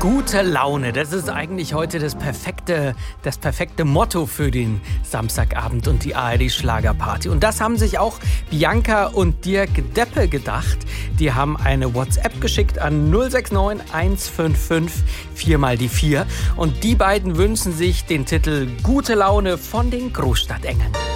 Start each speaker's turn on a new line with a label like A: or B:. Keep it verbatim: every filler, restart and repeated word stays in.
A: Gute Laune, das ist eigentlich heute das perfekte, das perfekte Motto für den Samstagabend und die A R D-Schlagerparty. Und das haben sich auch Bianca und Dirk Deppe gedacht. Die haben eine WhatsApp geschickt an null sechs neun eins fünf fünf vier mal die vier. Und die beiden wünschen sich den Titel Gute Laune von den Großstadtengeln.